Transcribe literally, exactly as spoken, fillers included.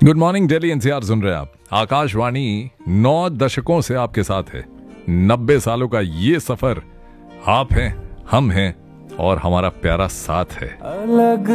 Good morning Delhi NCR सुन रहे हैं आप। आकाशवाणी नौ दशकों से आपके साथ है। नब्बे सालों का ये सफर आप हैं, हम हैं और हमारा प्यारा साथ है। अलग